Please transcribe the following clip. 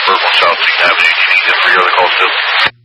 Berg on South 6th Avenue. You need them for your other calls too.